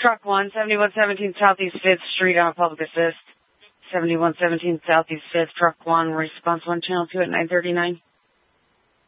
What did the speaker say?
Truck 1, 7117 Southeast 5th Street on public assist. 7117 Southeast 5th, Truck 1, response 1, channel 2 at 939.